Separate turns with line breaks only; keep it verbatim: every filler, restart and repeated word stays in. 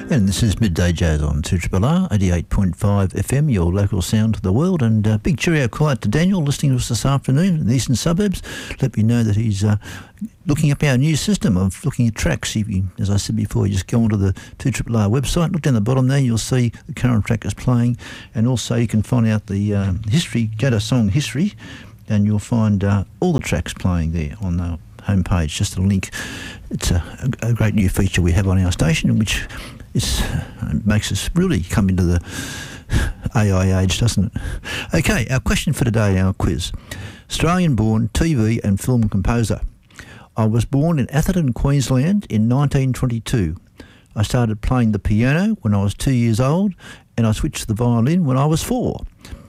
And this is Midday Jazz on two R R R, eighty-eight point five F M, your local sound to the world. And uh, big cheerio call out to Daniel listening to us this afternoon in the eastern suburbs. Let me know that he's uh, looking up our new system of looking at tracks. If you, as I said before, you just go onto the two R R R website, look down the bottom there, you'll see the current track is playing. And also you can find out the uh, history, go to song history, and you'll find uh, all the tracks playing there on the homepage, just a link. It's a, a, a great new feature we have on our station, which is, uh, makes us really come into the A I age, doesn't it? Okay, our question for today, our quiz. Australian-born T V and film composer. I was born in Atherton, Queensland in nineteen twenty-two. I started playing the piano when I was two years old, and I switched to the violin when I was four.